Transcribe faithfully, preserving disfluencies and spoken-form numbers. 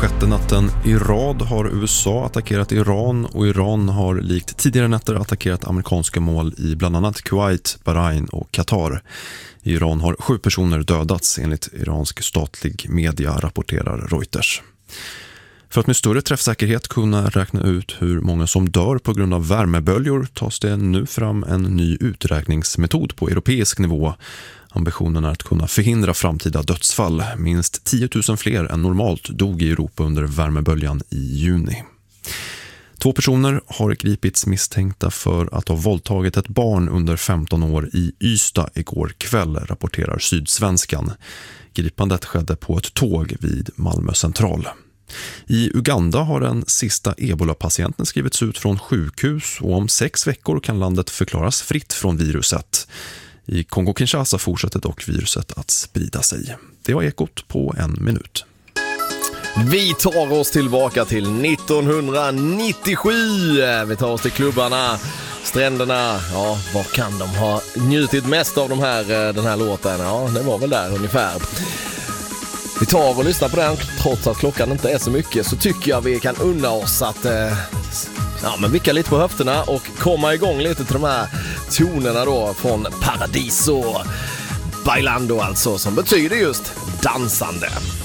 sjätte natten i rad har U S A attackerat Iran och Iran har likt tidigare nätter attackerat amerikanska mål i bland annat Kuwait, Bahrain och Qatar. I Iran har sju personer dödats enligt iransk statlig media, rapporterar Reuters. För att med större träffsäkerhet kunna räkna ut hur många som dör på grund av värmeböljor tas det nu fram en ny uträkningsmetod på europeisk nivå. Ambitionen är att kunna förhindra framtida dödsfall. Minst tio tusen fler än normalt dog i Europa under värmeböljan i juni. Två personer har gripits misstänkta för att ha våldtagit ett barn under femton år i Ystad igår kväll, rapporterar Sydsvenskan. Gripandet skedde på ett tåg vid Malmö central. I Uganda har den sista Ebola-patienten skrivits ut från sjukhus och om sex veckor kan landet förklaras fritt från viruset. I Kongo-Kinshasa fortsätter dock viruset att sprida sig. Det var Ekot på en minut. Vi tar oss tillbaka till nittonhundranittiosju. Vi tar oss till klubbarna, stränderna. Ja, vad kan de ha njutit mest av de här, den här låten? Ja, det var väl där ungefär. Vi tar och lyssnar på den. Trots att klockan inte är så mycket så tycker jag vi kan unna oss att eh, ja, men vicka lite på höfterna och komma igång lite till de här tonerna då från Paradiso Bailando, alltså, som betyder just dansande.